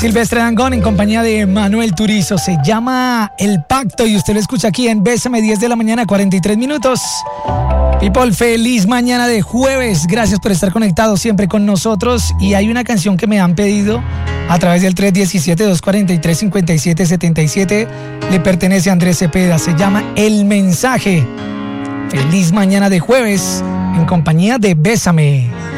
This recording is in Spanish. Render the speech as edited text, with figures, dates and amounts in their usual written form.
Silvestre Dangond en compañía de Manuel Turizo. Se llama El Pacto y usted lo escucha aquí en Bésame, 10 de la mañana, 43 minutos. People, feliz mañana de jueves. Gracias por estar conectados siempre con nosotros. Y hay una canción que me han pedido a través del 317-243-5777. Le pertenece a Andrés Cepeda. Se llama El Mensaje. Feliz mañana de jueves en compañía de Bésame.